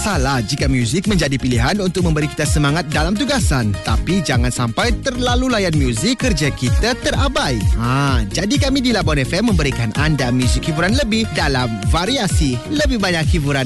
Tak salah jika muzik menjadi pilihan untuk memberi kita semangat dalam tugasan. Tapi jangan sampai terlalu layan muzik, kerja kita terabai. Jadi kami di Labuan FM memberikan anda muzik hiburan lebih dalam variasi. Lebih banyak hiburan